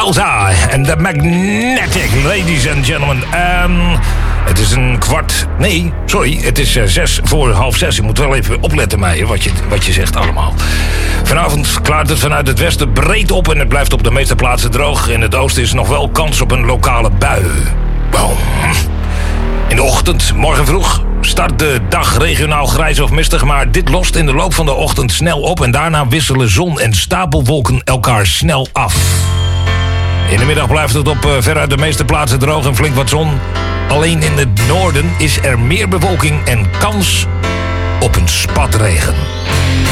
Elsa en The Magnetic, ladies and gentlemen. Het is het is 6:45. Je moet wel even opletten, Meijer, wat je zegt allemaal. Vanavond klaart het vanuit het westen breed op en het blijft op de meeste plaatsen droog. In het oosten is nog wel kans op een lokale bui. Boom. In de ochtend, morgen vroeg, start de dag regionaal grijs of mistig, maar dit lost in de loop van de ochtend snel op en daarna wisselen zon en stapelwolken elkaar snel af. In de middag blijft het op veruit de meeste plaatsen droog en flink wat zon. Alleen in het noorden is er meer bewolking en kans op een spatregen.